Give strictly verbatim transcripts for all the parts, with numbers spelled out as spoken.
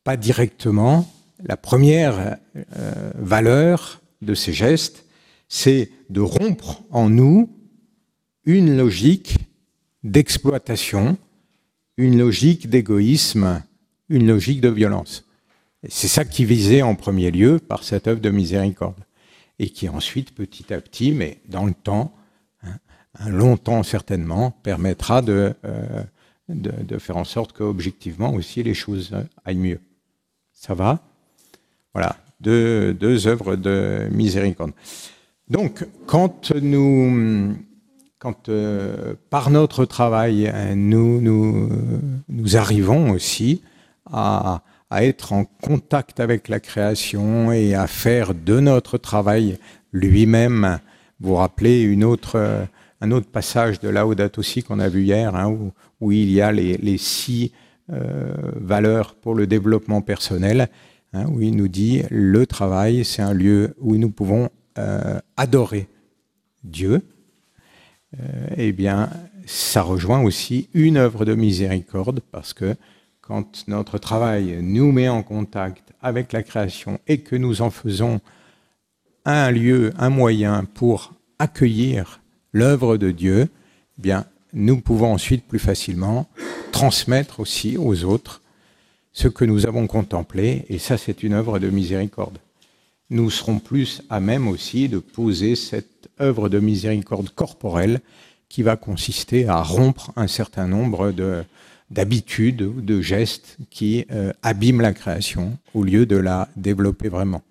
pas directement. La première euh, valeur de ces gestes, c'est de rompre en nous une logique d'exploitation, une logique d'égoïsme, une logique de violence. Et c'est ça qui visait en premier lieu par cette œuvre de miséricorde. Et qui ensuite, petit à petit, mais dans le temps, hein, longtemps certainement, permettra de, euh, de, de faire en sorte qu'objectivement aussi les choses aillent mieux. Ça va ? Voilà, deux, deux œuvres de miséricorde. Donc, quand nous, quand euh, par notre travail, nous, nous, nous arrivons aussi à, à être en contact avec la création et à faire de notre travail lui-même, vous vous rappelez une autre, un autre passage de Laudato Si qu'on a vu hier, hein, où, où il y a les, les six euh, valeurs pour le développement personnel, hein, où il nous dit le travail, c'est un lieu où nous pouvons euh, adorer Dieu. Euh, eh bien, ça rejoint aussi une œuvre de miséricorde, parce que quand notre travail nous met en contact avec la création et que nous en faisons un lieu, un moyen pour accueillir l'œuvre de Dieu, eh bien, nous pouvons ensuite plus facilement transmettre aussi aux autres ce que nous avons contemplé, et ça, c'est une œuvre de miséricorde. Nous serons plus à même aussi de poser cette œuvre de miséricorde corporelle qui va consister à rompre un certain nombre de, d'habitudes ou de gestes qui euh, abîment la création au lieu de la développer vraiment.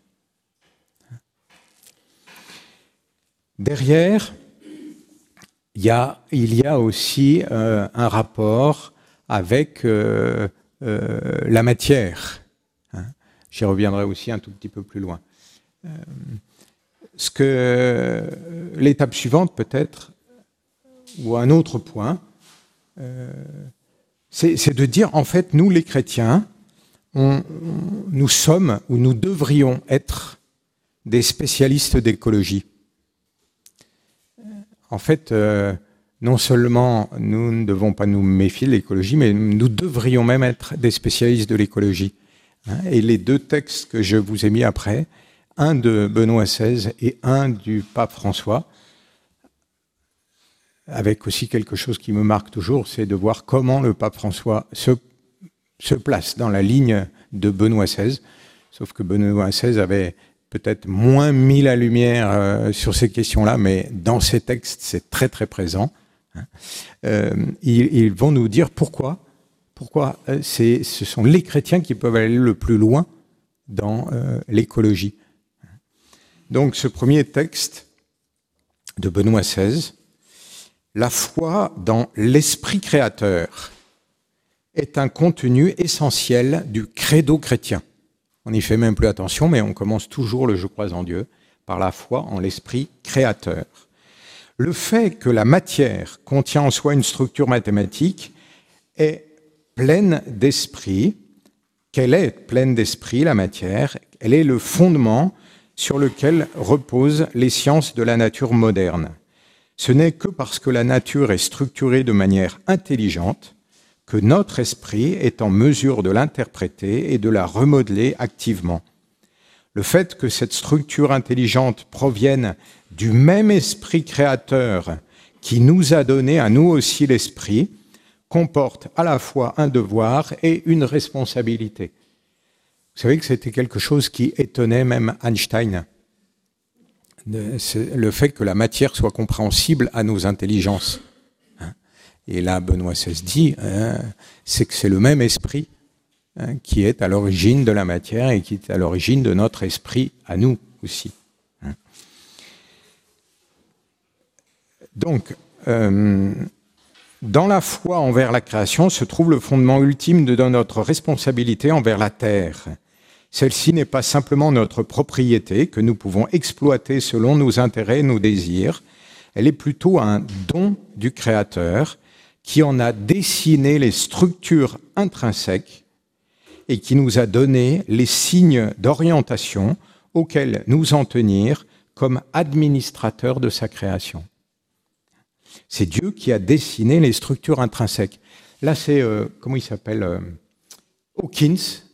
Derrière, il y a, il y a aussi euh, un rapport avec euh, euh, la matière. Hein. J'y reviendrai aussi un tout petit peu plus loin. Euh, ce que l'étape suivante peut-être, ou un autre point, euh, c'est, c'est de dire en fait nous les chrétiens, on, on, nous sommes ou nous devrions être des spécialistes d'écologie. En fait, euh, non seulement nous ne devons pas nous méfier de l'écologie, mais nous devrions même être des spécialistes de l'écologie. Hein, et les deux textes que je vous ai mis après, un de Benoît seize et un du pape François, avec aussi quelque chose qui me marque toujours, c'est de voir comment le pape François se, se place dans la ligne de Benoît seize, sauf que Benoît seize avait peut-être moins mis la lumière euh, sur ces questions-là, mais dans ces textes, c'est très très présent. Hein. Euh, ils, ils vont nous dire pourquoi, pourquoi euh, c'est, ce sont les chrétiens qui peuvent aller le plus loin dans euh, l'écologie. Donc ce premier texte de Benoît seize, la foi dans l'esprit créateur est un contenu essentiel du credo chrétien. On n'y fait même plus attention, mais on commence toujours le « je crois en Dieu » par la foi en l'esprit créateur. Le fait que la matière contient en soi une structure mathématique est pleine d'esprit, qu'elle est pleine d'esprit, la matière, elle est le fondement sur lequel reposent les sciences de la nature moderne. Ce n'est que parce que la nature est structurée de manière intelligente que notre esprit est en mesure de l'interpréter et de la remodeler activement. Le fait que cette structure intelligente provienne du même esprit créateur qui nous a donné à nous aussi l'esprit comporte à la fois un devoir et une responsabilité. Vous savez que c'était quelque chose qui étonnait même Einstein. C'est le fait que la matière soit compréhensible à nos intelligences. Et là, Benoît seize dit, hein, c'est que c'est le même esprit hein, qui est à l'origine de la matière et qui est à l'origine de notre esprit à nous aussi. Hein. Donc, euh, dans la foi envers la création se trouve le fondement ultime de notre responsabilité envers la terre. Celle-ci n'est pas simplement notre propriété que nous pouvons exploiter selon nos intérêts et nos désirs. Elle est plutôt un don du Créateur qui en a dessiné les structures intrinsèques et qui nous a donné les signes d'orientation auxquels nous en tenir comme administrateurs de sa création. C'est Dieu qui a dessiné les structures intrinsèques. Là, c'est, euh, comment il s'appelle euh, Hawkins